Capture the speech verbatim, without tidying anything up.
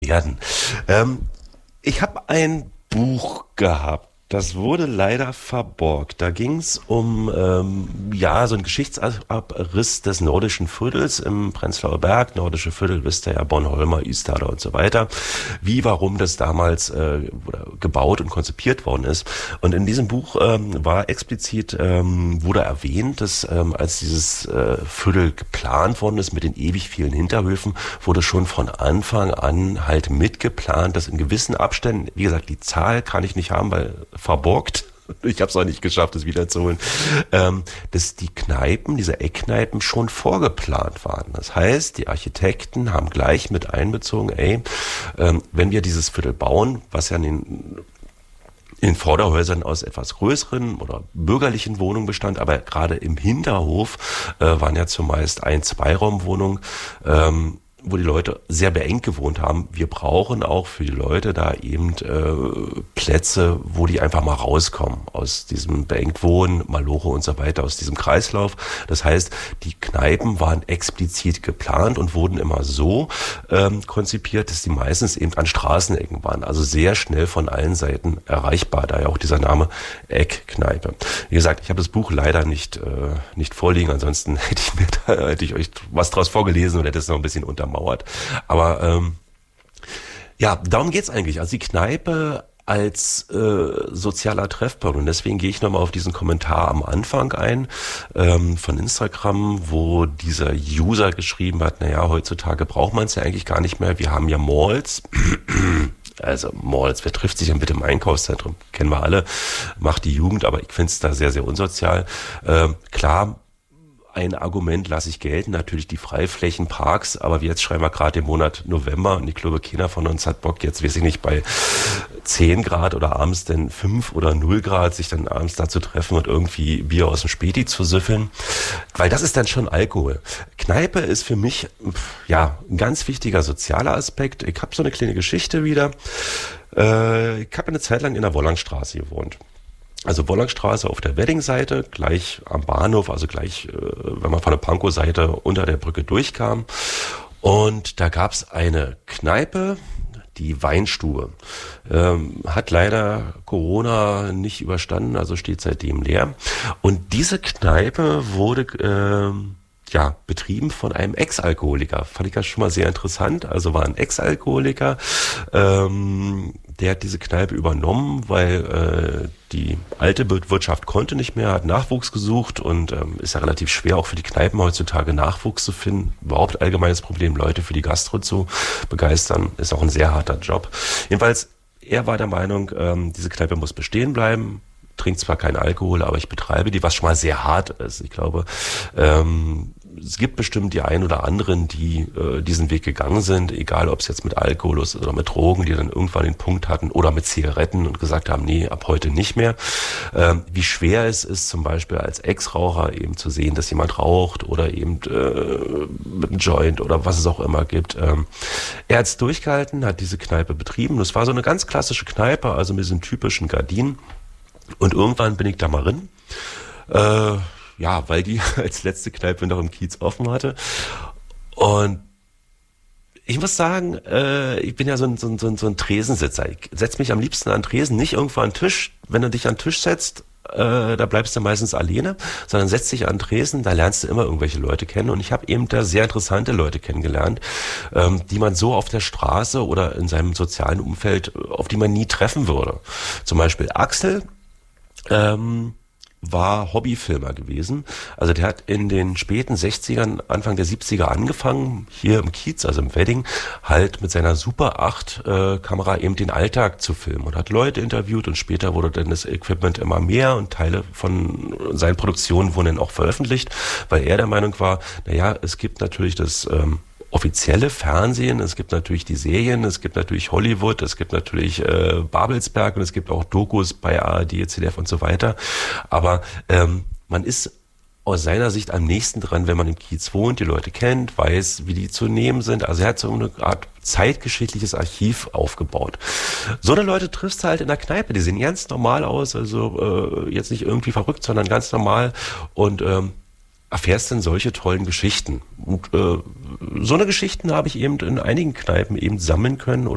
werden. Ähm, ich habe ein Buch gehabt. Das wurde leider verborgt. Da ging es um ähm, ja so einen Geschichtsabriss des nordischen Viertels im Prenzlauer Berg. Nordische Viertel, wisst ihr ja, Bornholmer, Isthader und so weiter. Wie, warum das damals äh, gebaut und konzipiert worden ist. Und in diesem Buch ähm, war explizit, ähm, wurde erwähnt, dass ähm, als dieses äh, Viertel geplant worden ist mit den ewig vielen Hinterhöfen, wurde schon von Anfang an halt mitgeplant, dass in gewissen Abständen, wie gesagt, die Zahl kann ich nicht haben, weil verborgt. Ich habe es auch nicht geschafft, es wiederzuholen. Ähm, dass die Kneipen, diese Eckkneipen schon vorgeplant waren. Das heißt, die Architekten haben gleich mit einbezogen, ey, ähm, wenn wir dieses Viertel bauen, was ja in den in Vorderhäusern aus etwas größeren oder bürgerlichen Wohnungen bestand, aber gerade im Hinterhof äh, waren ja zumeist Ein-, Zweiraumwohnungen, ähm, wo die Leute sehr beengt gewohnt haben. Wir brauchen auch für die Leute da eben äh, Plätze, wo die einfach mal rauskommen aus diesem beengt Wohnen, Maloche und so weiter, aus diesem Kreislauf. Das heißt, die Kneipen waren explizit geplant und wurden immer so ähm, konzipiert, dass die meistens eben an Straßenecken waren, also sehr schnell von allen Seiten erreichbar, daher auch dieser Name Eckkneipe. Wie gesagt, ich habe das Buch leider nicht äh, nicht vorliegen, ansonsten hätte ich mir da, hätte ich euch was draus vorgelesen oder hätte es noch ein bisschen untermauert. Aber ähm, ja, darum geht's eigentlich. Also die Kneipe als äh, sozialer Treffpunkt. Und deswegen gehe ich nochmal auf diesen Kommentar am Anfang ein ähm, von Instagram, wo dieser User geschrieben hat, naja, heutzutage braucht man es ja eigentlich gar nicht mehr. Wir haben ja Malls. Also Malls, wer trifft sich denn bitte im Einkaufszentrum? Kennen wir alle, macht die Jugend, aber ich finde es da sehr, sehr unsozial. Ähm, klar, ein Argument lasse ich gelten, natürlich die Freiflächen, Parks, aber jetzt schreiben wir gerade den Monat November und ich glaube, keiner von uns hat Bock, jetzt weiß ich nicht, bei zehn Grad oder abends denn fünf oder null Grad sich dann abends da zu treffen und irgendwie Bier aus dem Späti zu süffeln, weil das ist dann schon Alkohol. Kneipe ist für mich ja ein ganz wichtiger sozialer Aspekt. Ich habe so eine kleine Geschichte wieder. Äh, ich habe eine Zeit lang in der Wollangstraße gewohnt. Also Wollangstraße auf der Wedding-Seite, gleich am Bahnhof, also gleich, äh, wenn man von der Pankow-Seite unter der Brücke durchkam. Und da gab's eine Kneipe, die Weinstube. Ähm, hat leider Corona nicht überstanden, also steht seitdem leer. Und diese Kneipe wurde ähm, ja betrieben von einem Ex-Alkoholiker. Fand ich ja schon mal sehr interessant. Also war ein Ex-Alkoholiker, ähm, der hat diese Kneipe übernommen, weil äh, die alte Wirtschaft konnte nicht mehr, hat Nachwuchs gesucht und ähm, ist ja relativ schwer auch für die Kneipen heutzutage Nachwuchs zu finden. Überhaupt allgemeines Problem, Leute für die Gastro zu begeistern, ist auch ein sehr harter Job. Jedenfalls, er war der Meinung, ähm, diese Kneipe muss bestehen bleiben. Trinkt zwar keinen Alkohol, aber ich betreibe die, was schon mal sehr hart ist. Ich glaube, ähm, es gibt bestimmt die ein oder anderen, die äh, diesen Weg gegangen sind, egal ob es jetzt mit Alkohol ist oder mit Drogen, die dann irgendwann den Punkt hatten oder mit Zigaretten und gesagt haben, nee, ab heute nicht mehr. Ähm, wie schwer es ist, zum Beispiel als Ex-Raucher eben zu sehen, dass jemand raucht oder eben äh, mit einem Joint oder was es auch immer gibt. Ähm, er hat es durchgehalten, hat diese Kneipe betrieben. Das war so eine ganz klassische Kneipe, also mit diesen typischen Gardinen. Und irgendwann bin ich da mal rein, äh, ja, weil die als letzte Kneipe noch im Kiez offen hatte. Und ich muss sagen, äh, ich bin ja so ein, so ein, so ein, so ein Tresensitzer. Ich setze mich am liebsten an den Tresen, nicht irgendwo an den Tisch. Wenn du dich an den Tisch setzt, äh, da bleibst du meistens alleine, sondern setzt dich an den Tresen, da lernst du immer irgendwelche Leute kennen. Und ich habe eben da sehr interessante Leute kennengelernt, ähm, die man so auf der Straße oder in seinem sozialen Umfeld, auf die man nie treffen würde. Zum Beispiel Axel, ähm, war Hobbyfilmer gewesen. Also der hat in den späten sechzigern, Anfang der siebziger angefangen, hier im Kiez, also im Wedding, halt mit seiner Super acht äh, Kamera eben den Alltag zu filmen und hat Leute interviewt und später wurde dann das Equipment immer mehr und Teile von seinen Produktionen wurden dann auch veröffentlicht, weil er der Meinung war, naja, es gibt natürlich das ähm, offizielle Fernsehen, es gibt natürlich die Serien, es gibt natürlich Hollywood, es gibt natürlich äh, Babelsberg und es gibt auch Dokus bei A R D, Z D F und so weiter. Aber ähm, man ist aus seiner Sicht am nächsten dran, wenn man im Kiez wohnt, die Leute kennt, weiß, wie die zu nehmen sind. Also er hat so eine Art zeitgeschichtliches Archiv aufgebaut. So eine Leute triffst du halt in der Kneipe, die sehen ganz normal aus, also äh, jetzt nicht irgendwie verrückt, sondern ganz normal und ähm, erfährst denn solche tollen Geschichten. Und äh, so eine Geschichten habe ich eben in einigen Kneipen eben sammeln können